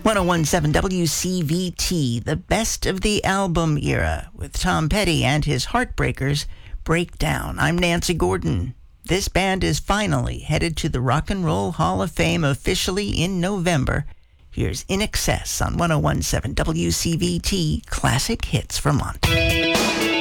1017 WCVT, the best of the album era, with Tom Petty and his Heartbreakers Breakdown. I'm Nancy Gordon. This band is finally headed to the Rock and Roll Hall of Fame officially in November. Here's In Excess on 1017 WCVT Classic Hits Vermont.